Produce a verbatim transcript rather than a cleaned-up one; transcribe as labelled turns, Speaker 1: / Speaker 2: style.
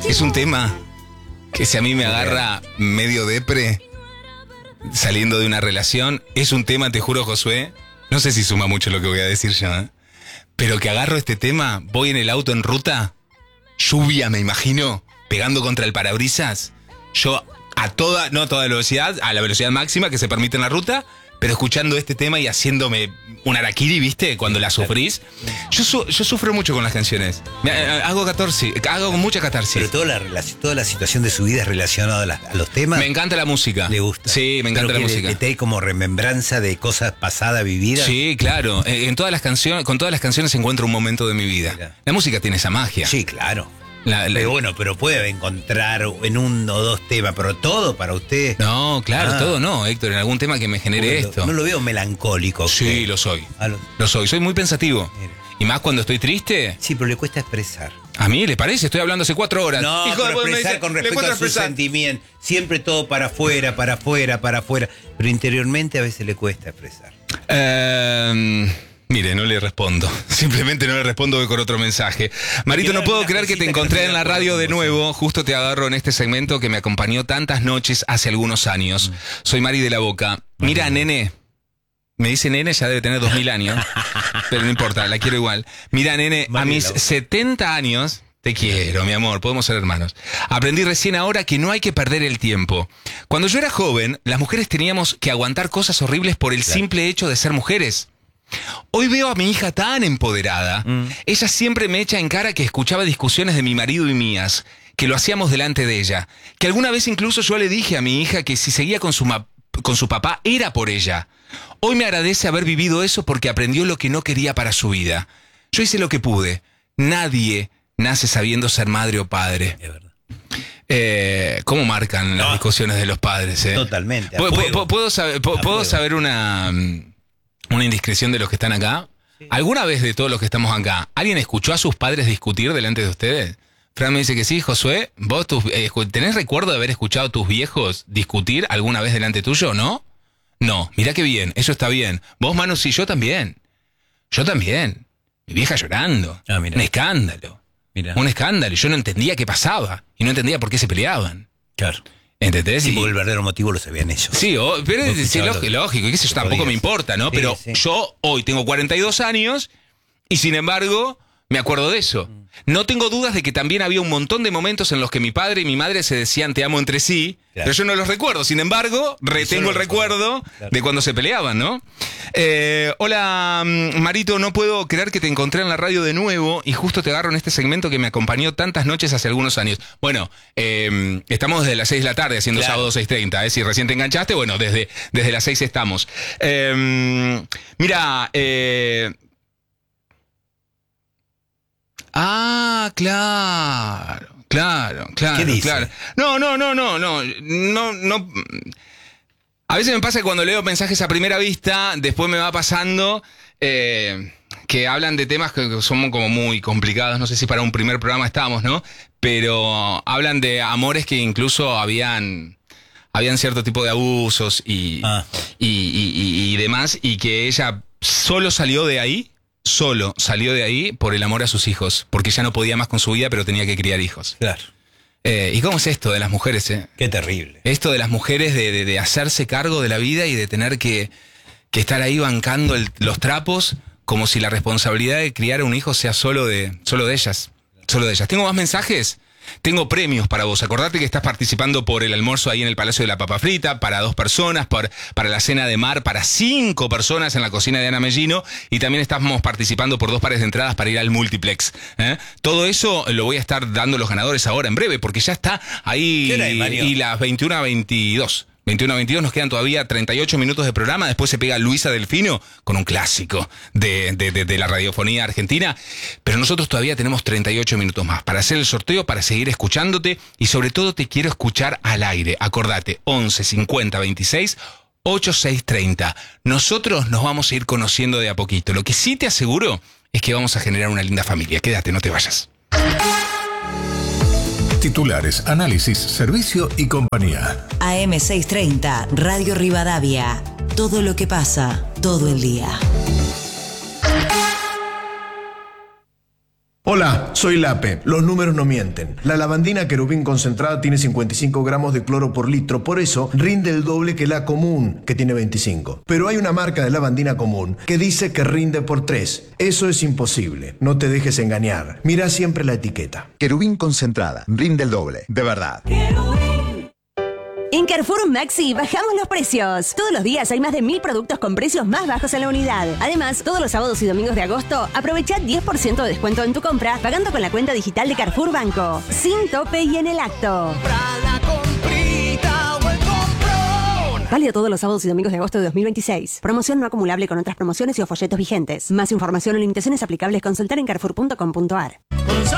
Speaker 1: Es un tema que si a mí me agarra medio depre, saliendo de una relación, es un tema, te juro, Josué, no sé si suma mucho lo que voy a decir yo, ¿eh? Pero que agarro este tema, voy en el auto en ruta, lluvia me imagino, pegando contra el parabrisas, yo a toda, no a toda velocidad, a la velocidad máxima que se permite en la ruta, pero escuchando este tema y haciéndome un harakiri, ¿viste? Cuando la sufrís. Yo, su, yo sufro mucho con las canciones. Me, hago catarsis, hago mucha catarsis.
Speaker 2: Pero toda la, toda la situación de su vida es relacionada a, la, a los temas.
Speaker 1: Me encanta la música.
Speaker 2: ¿Le gusta?
Speaker 1: Sí, me encanta
Speaker 2: pero
Speaker 1: la
Speaker 2: que,
Speaker 1: música.
Speaker 2: ¿Que te hay como remembranza de cosas pasadas, vividas?
Speaker 1: Sí, claro. En todas las canciones, con todas las canciones encuentro un momento de mi vida. Mira. La música tiene esa magia.
Speaker 2: Sí, claro.
Speaker 1: La, la,
Speaker 2: pero bueno, pero puede encontrar en uno o dos temas, pero todo para usted.
Speaker 1: No, claro, ah. todo no, Héctor, en algún tema que me genere
Speaker 2: no,
Speaker 1: esto.
Speaker 2: No lo veo melancólico.
Speaker 1: Sí,
Speaker 2: ¿qué?
Speaker 1: lo soy.
Speaker 2: Ah, lo...
Speaker 1: lo soy, soy muy pensativo.
Speaker 2: Mira.
Speaker 1: Y más cuando estoy triste.
Speaker 2: Sí, pero le cuesta expresar.
Speaker 1: ¿A mí le parece? Estoy hablando hace cuatro horas.
Speaker 2: No,
Speaker 1: Hijo
Speaker 2: pero
Speaker 1: de
Speaker 2: expresar
Speaker 1: dice,
Speaker 2: con respecto a sus sentimientos. Siempre todo para afuera, para afuera, para afuera. Pero interiormente a veces le cuesta expresar.
Speaker 1: Eh... Mire, no le respondo. Simplemente no le respondo con otro mensaje. Marito, no puedo creer que te encontré en la radio de nuevo. Justo te agarro en este segmento que me acompañó tantas noches hace algunos años. Mm. Soy Mari de la Boca. Mira, mm. nene. Me dice nene, ya debe tener dos mil años. Pero no importa, la quiero igual. Mira, nene, Mari a mis setenta años... Te quiero, mi amor, podemos ser hermanos. Aprendí recién ahora que no hay que perder el tiempo. Cuando yo era joven, las mujeres teníamos que aguantar cosas horribles por el claro. simple hecho de ser mujeres. Hoy veo a mi hija tan empoderada. Mm. Ella siempre me echa en cara que escuchaba discusiones de mi marido y mías, que lo hacíamos delante de ella. Que alguna vez incluso yo le dije a mi hija que si seguía con su, ma- con su papá era por ella. Hoy me agradece haber vivido eso porque aprendió lo que no quería para su vida. Yo hice lo que pude. Nadie nace sabiendo ser madre o padre.
Speaker 2: Es verdad.
Speaker 1: Eh, ¿Cómo marcan no. las discusiones de los padres? Eh?
Speaker 2: Totalmente.
Speaker 1: ¿Puedo, ¿Puedo saber, ¿puedo saber una... una indiscreción de los que están acá? Sí. ¿Alguna vez de todos los que estamos acá, alguien escuchó a sus padres discutir delante de ustedes? Fran me dice que sí. Josué, ¿vos tus, eh, tenés recuerdo de haber escuchado a tus viejos discutir alguna vez delante tuyo, no? No, mirá qué bien, eso está bien. Vos, Manu, sí, yo también. Yo también. Mi vieja llorando. Ah, un escándalo. Mirá. Un escándalo. Y yo no entendía qué pasaba. Y no entendía por qué se peleaban.
Speaker 2: Claro.
Speaker 1: ¿Entendés?
Speaker 2: Sí,
Speaker 1: y
Speaker 2: porque el verdadero motivo lo sabían ellos.
Speaker 1: Sí, o, pero es sí, lógico, lógico, qué sé yo, tampoco me importa, ¿no? Pero sí. yo hoy tengo cuarenta y dos años y sin embargo me acuerdo de eso. No tengo dudas de que también había un montón de momentos en los que mi padre y mi madre se decían te amo entre sí, claro. pero yo no los recuerdo. Sin embargo, retengo el recuerdo claro. de cuando se peleaban, ¿no? Eh, hola, Marito, no puedo creer que te encontré en la radio de nuevo y justo te agarro en este segmento que me acompañó tantas noches hace algunos años. Bueno, eh, estamos desde las seis de la tarde haciendo claro. sábado seis treinta, ¿eh? Si recién te enganchaste, bueno, desde, desde las seis estamos. Eh, mira, eh... Ah, claro, claro, claro,
Speaker 2: ¿Qué dice?
Speaker 1: claro. No, no, no, no, no, no, no. A veces me pasa que cuando leo mensajes a primera vista, después me va pasando eh, que hablan de temas que son como muy complicados. No sé si para un primer programa estábamos, ¿no? Pero hablan de amores que incluso habían... habían cierto tipo de abusos y, ah. y, y, y, y demás, y que ella solo salió de ahí. Solo salió de ahí por el amor a sus hijos, porque ya no podía más con su vida, pero tenía que criar hijos.
Speaker 2: Claro.
Speaker 1: Eh, ¿Y cómo es esto de las mujeres? Eh?
Speaker 2: Qué terrible.
Speaker 1: Esto de las mujeres de, de, de hacerse cargo de la vida y de tener que, que estar ahí bancando el, los trapos, como si la responsabilidad de criar a un hijo sea solo de, solo de ellas. Solo de ellas. ¿Tengo más mensajes? Tengo premios para vos. Acordate que estás participando por el almuerzo ahí en el Palacio de la Papa Frita, para dos personas, por, para la cena de mar, para cinco personas en la cocina de Ana Mellino, y también estamos participando por dos pares de entradas para ir al multiplex. ¿eh? Todo eso lo voy a estar dando los ganadores ahora en breve, porque ya está ahí y las veintiuna a veintidós. veintiuno a veintidós, nos quedan todavía treinta y ocho minutos de programa. Después se pega Luisa Delfino con un clásico de, de, de, de la radiofonía argentina. Pero nosotros todavía tenemos treinta y ocho minutos más para hacer el sorteo, para seguir escuchándote y sobre todo te quiero escuchar al aire. Acordate, once cincuenta veintiséis ochenta y seis treinta. Nosotros nos vamos a ir conociendo de a poquito. Lo que sí te aseguro es que vamos a generar una linda familia. Quédate, no te vayas.
Speaker 3: Titulares, análisis, servicio y compañía.
Speaker 4: A M seiscientos treinta, Radio Rivadavia. Todo lo que pasa, todo el día.
Speaker 3: Hola.
Speaker 5: Hola, soy Lape. Los números no mienten. La lavandina querubín concentrada tiene cincuenta y cinco gramos de cloro por litro, por eso rinde el doble que la común, que tiene veinticinco. Pero hay una marca de lavandina común que dice que rinde por tres. Eso es imposible. No te dejes engañar. Mira siempre la etiqueta.
Speaker 6: Querubín concentrada. Rinde el doble. De verdad.
Speaker 4: En Carrefour Maxi bajamos los precios. Todos los días hay más de mil productos con precios más bajos en la unidad. Además, todos los sábados y domingos de agosto, aprovecha diez por ciento de descuento en tu compra pagando con la cuenta digital de Carrefour Banco. Sin tope y en el acto. Válido todos los sábados y domingos de agosto de dos mil veintiséis. Promoción no acumulable con otras promociones y o folletos vigentes. Más información o limitaciones aplicables consultar en carrefour punto com punto a r.